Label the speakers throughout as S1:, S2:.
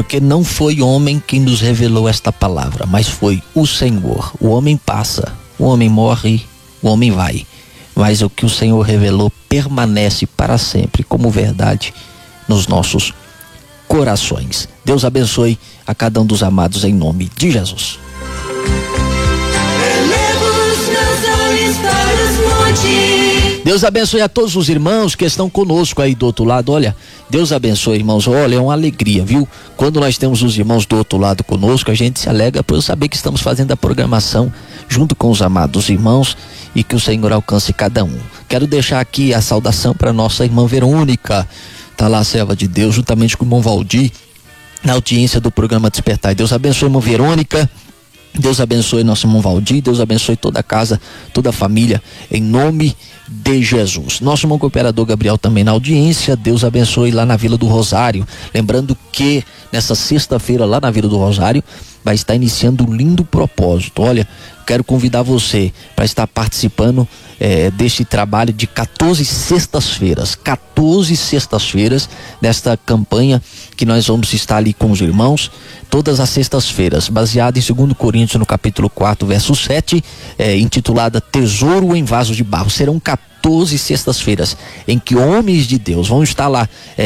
S1: porque não foi homem quem nos revelou esta palavra, mas foi o Senhor. O homem passa, o homem morre, o homem vai, mas o que o Senhor revelou permanece para sempre como verdade nos nossos corações. Deus abençoe a cada um dos amados em nome de Jesus. Deus abençoe a todos os irmãos que estão conosco aí do outro lado. Olha, Deus abençoe, irmãos. Olha, é uma alegria, viu? Quando nós temos os irmãos do outro lado conosco, a gente se alegra por saber que estamos fazendo a programação junto com os amados irmãos e que o Senhor alcance cada um. Quero deixar aqui a saudação para nossa irmã Verônica, tá lá a serva de Deus, juntamente com o irmão Valdir, na audiência do programa Despertar. Deus abençoe a irmã Verônica. Deus abençoe nosso irmão Valdir, Deus abençoe toda a casa, toda a família, em nome de Jesus. Nosso irmão cooperador Gabriel também na audiência, Deus abençoe lá na Vila do Rosário. Lembrando que nessa sexta-feira lá na Vila do Rosário vai estar iniciando um lindo propósito. Olha, quero convidar você para estar participando deste trabalho de 14 sextas-feiras, 14 sextas-feiras desta campanha que nós vamos estar ali com os irmãos, todas as sextas-feiras, baseada em 2 Coríntios no capítulo 4, verso 7, intitulada Tesouro em Vaso de Barro. Serão 14 sextas-feiras em que homens de Deus vão estar lá,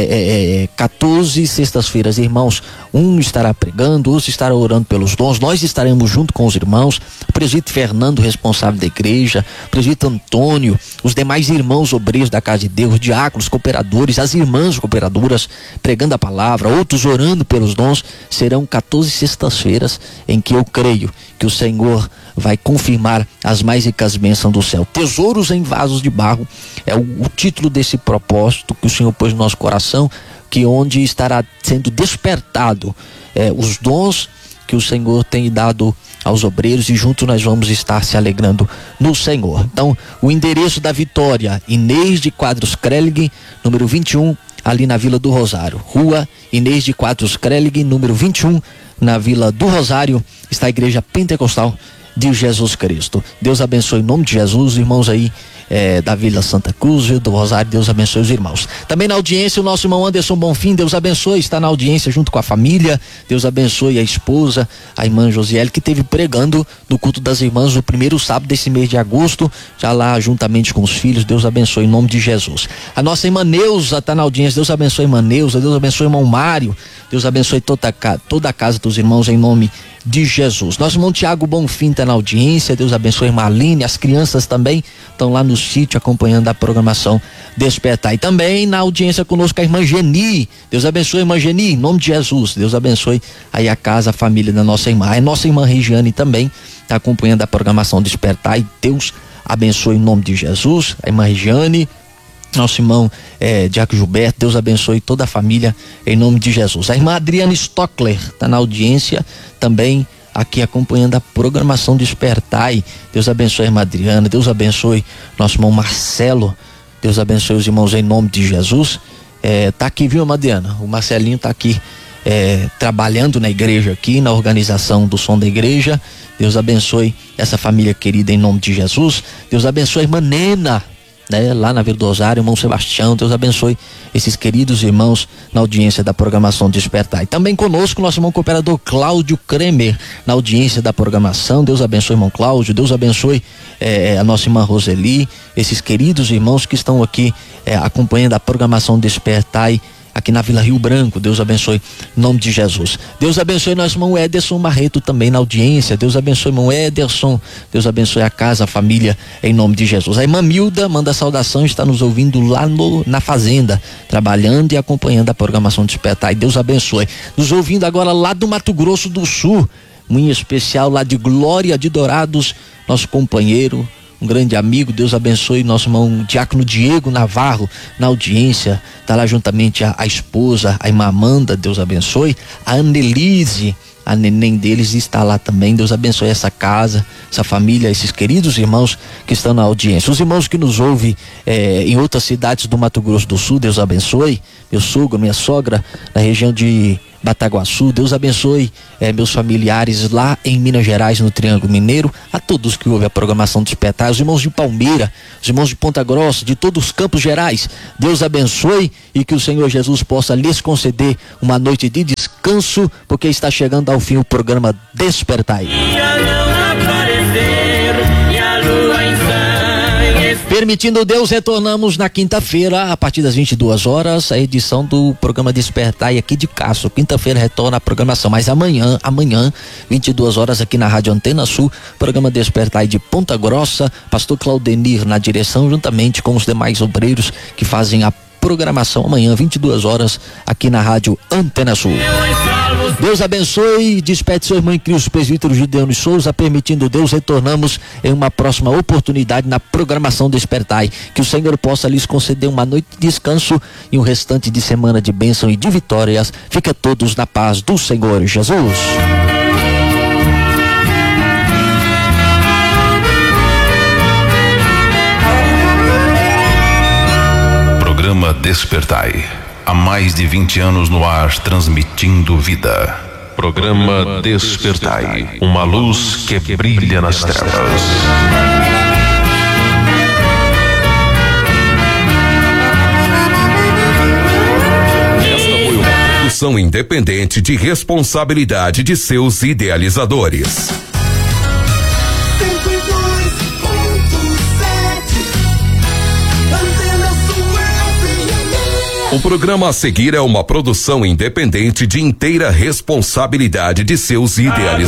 S1: 14 sextas-feiras, irmãos, um estará pregando, outro estará orando pelos dons, nós estaremos junto com os irmãos, o presbítero Fernando, responsável da igreja, o presbítero Antônio, os demais irmãos obreiros da casa de Deus, diáconos, cooperadores, as irmãs cooperadoras pregando a palavra, outros orando pelos dons. Serão 14 sextas-feiras em que eu creio que o Senhor vai confirmar as mais ricas bênçãos do céu. Tesouros em vasos de barro é o título desse propósito que o Senhor pôs no nosso coração, que onde estará sendo despertado os dons que o Senhor tem dado aos obreiros, e juntos nós vamos estar se alegrando no Senhor. Então, o endereço da Vitória, Inês de Quadros Krelig, número 21, ali na Vila do Rosário. Rua Inês de Quadros Krelig, número 21, na Vila do Rosário, está a Igreja Pentecostal de Jesus Cristo. Deus abençoe em nome de Jesus, irmãos aí da Vila Santa Cruz, do Rosário. Deus abençoe os irmãos. Também na audiência o nosso irmão Anderson Bonfim, Deus abençoe, está na audiência junto com a família. Deus abençoe a esposa, a irmã Josiele, que esteve pregando no culto das irmãs no primeiro sábado desse mês de agosto, já lá juntamente com os filhos. Deus abençoe em nome de Jesus. A nossa irmã Neuza está na audiência. Deus abençoe a irmã Neuza, Deus abençoe o irmão Mário, Deus abençoe toda a casa dos irmãos em nome de Jesus. Nosso irmão Tiago Bonfim está na audiência. Deus abençoe a irmã Aline, as crianças também estão lá no sítio acompanhando a programação Despertar. E também na audiência conosco a irmã Geni. Deus abençoe a irmã Geni, em nome de Jesus. Deus abençoe aí a casa, a família da nossa irmã. A nossa irmã Regiane também está acompanhando a programação Despertar, e Deus abençoe em nome de Jesus. A irmã Regiane, nosso irmão Diácono Gilberto, Deus abençoe toda a família em nome de Jesus. A irmã Adriana Stockler está na audiência também aqui acompanhando a programação Despertar. Deus abençoe a irmã Adriana, Deus abençoe nosso irmão Marcelo, Deus abençoe os irmãos em nome de Jesus. Tá aqui, viu, irmã Adriana? O Marcelinho tá aqui trabalhando na igreja aqui, na organização do som da igreja. Deus abençoe essa família querida em nome de Jesus. Deus abençoe a irmã Nena, lá na Vila do Rosário, irmão Sebastião. Deus abençoe esses queridos irmãos na audiência da programação Despertar. E também conosco nosso irmão cooperador Cláudio Kremer na audiência da programação. Deus abençoe irmão Cláudio, Deus abençoe a nossa irmã Roseli, esses queridos irmãos que estão aqui acompanhando a programação Despertar aqui na Vila Rio Branco. Deus abençoe em nome de Jesus. Deus abençoe nosso irmão Ederson Barreto também na audiência. Deus abençoe irmão Ederson, Deus abençoe a casa, a família em nome de Jesus. A irmã Milda manda saudação, está nos ouvindo lá na fazenda, trabalhando e acompanhando a programação Despertar, e Deus abençoe. Nos ouvindo agora lá do Mato Grosso do Sul, muito especial lá de Glória de Dourados, nosso companheiro, um grande amigo. Deus abençoe nosso irmão Diácono Diego Navarro na audiência, está lá juntamente a esposa, a irmã Amanda. Deus abençoe a Annelise, a neném deles está lá também. Deus abençoe essa casa, essa família, esses queridos irmãos que estão na audiência. Os irmãos que nos ouvem em outras cidades do Mato Grosso do Sul, Deus abençoe. Meu sogro, minha sogra, na região de Bataguaçu. Deus abençoe meus familiares lá em Minas Gerais, no Triângulo Mineiro, a todos que ouvem a programação Despertar, os irmãos de Palmeira, os irmãos de Ponta Grossa, de todos os Campos Gerais. Deus abençoe e que o Senhor Jesus possa lhes conceder uma noite de descanso, porque está chegando ao fim o programa Despertar. Permitindo Deus, retornamos na quinta-feira, a partir das 22 horas, a edição do programa Despertar aqui de Castro. Quinta-feira retorna a programação, mas amanhã, 22 horas aqui na Rádio Antena Sul, programa Despertar de Ponta Grossa, pastor Claudenir na direção, juntamente com os demais obreiros que fazem a programação amanhã, 22 horas, aqui na Rádio Antena Sul. Deus abençoe, despede seu irmão em Cristo, presbítero Gideone Souza. Permitindo Deus, retornamos em uma próxima oportunidade na programação Despertai. Que o Senhor possa lhes conceder uma noite de descanso e um restante de semana de bênção e de vitórias. Fica todos na paz do Senhor Jesus.
S2: Programa Despertai. Há mais de 20 anos no ar, transmitindo vida. Programa Despertai. Uma luz que brilha nas trevas.
S3: Esta foi uma produção independente de responsabilidade de seus idealizadores. O programa a seguir é uma produção independente de inteira responsabilidade de seus idealizadores.